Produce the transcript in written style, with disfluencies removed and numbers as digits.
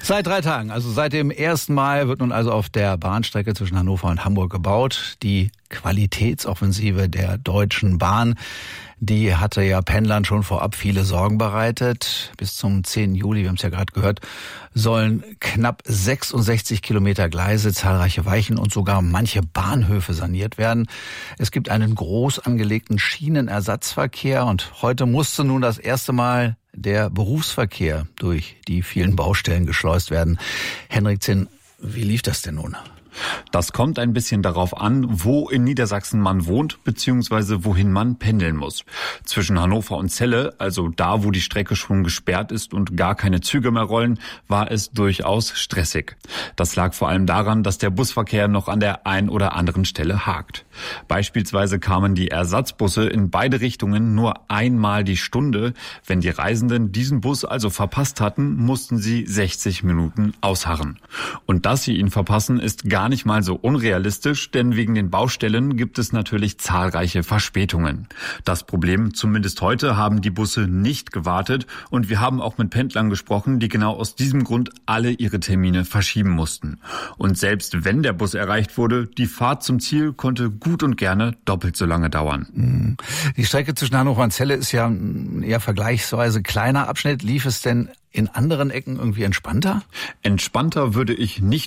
Seit 3 Tagen, also seit dem 1. Mai, wird nun also auf der Bahnstrecke zwischen Hannover und Hamburg gebaut. Die Qualitätsoffensive der Deutschen Bahn, die hatte ja Pendlern schon vorab viele Sorgen bereitet. Bis zum 10. Juli, wir haben es ja gerade gehört, sollen knapp 66 Kilometer Gleise, zahlreiche Weichen und sogar manche Bahnhöfe saniert werden. Es gibt einen groß angelegten Schienenersatzverkehr und heute musste nun das erste Mal der Berufsverkehr durch die vielen Baustellen geschleust werden. Henrik Zinn, wie lief das denn nun? Das kommt ein bisschen darauf an, wo in Niedersachsen man wohnt bzw. wohin man pendeln muss. Zwischen Hannover und Celle, also da, wo die Strecke schon gesperrt ist und gar keine Züge mehr rollen, war es durchaus stressig. Das lag vor allem daran, dass der Busverkehr noch an der ein oder anderen Stelle hakt. Beispielsweise kamen die Ersatzbusse in beide Richtungen nur einmal die Stunde. Wenn die Reisenden diesen Bus also verpasst hatten, mussten sie 60 Minuten ausharren. Und dass sie ihn verpassen, ist gar nicht mal so unrealistisch, denn wegen den Baustellen gibt es natürlich zahlreiche Verspätungen. Das Problem, zumindest heute, haben die Busse nicht gewartet und wir haben auch mit Pendlern gesprochen, die genau aus diesem Grund alle ihre Termine verschieben mussten. Und selbst wenn der Bus erreicht wurde, die Fahrt zum Ziel konnte gut und gerne doppelt so lange dauern. Die Strecke zwischen Hannover und Celle ist ja ein eher vergleichsweise kleiner Abschnitt. Lief es denn in anderen Ecken irgendwie entspannter? Entspannter würde ich nicht